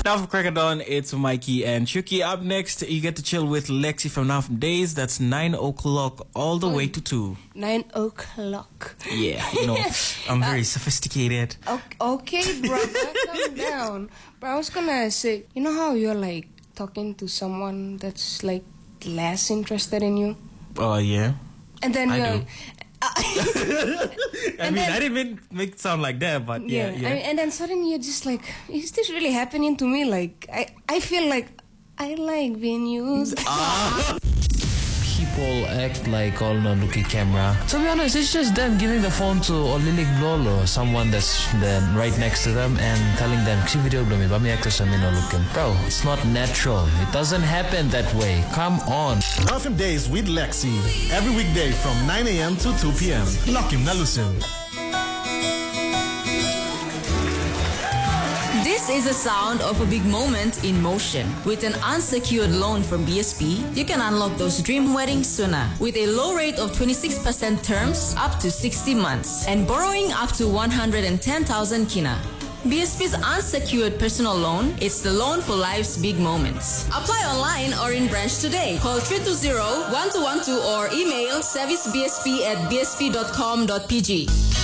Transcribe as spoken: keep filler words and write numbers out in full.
Now for Crack of Dawn, it's Mikey and Chucky. Up next, you get to chill with Lexi from Now From Days. That's nine o'clock all the oh, way to two. nine o'clock. Yeah, you know, I'm very uh, sophisticated. Okay, brother, calm down. But I was gonna say, you know how you're like talking to someone that's like less interested in you? Oh, uh, yeah. And then I you're... do. I mean, then, I didn't mean make it sound like that, but yeah, yeah. yeah. I mean, and then suddenly you're just like, is this really happening to me? Like, I, I feel like I like being used. Ah. People act like all no looking camera. To be honest, it's just them giving the phone to Olilik Blolo, someone that's then right next to them, and telling them, "Si video belum ya, bami actor sa no looking." Bro, it's not natural. It doesn't happen that way. Come on. Now From Days with Lexi, every weekday from nine a.m. to two p.m. Lokim Nalusim. This is the sound of a big moment in motion. With an unsecured loan from B S P, you can unlock those dream weddings sooner. With a low rate of twenty-six percent terms up to sixty months and borrowing up to one hundred ten thousand kina. B S P's unsecured personal loan, it's the loan for life's big moments. Apply online or in branch today. Call three two zero, one two one two or email servicebsp at b s p dot com dot p g.